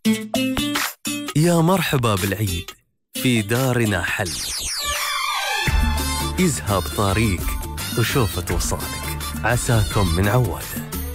يا مرحبا بالعيد، في دارنا حل. يذهب طريق وشوفة وصالك، عساكم من عواده.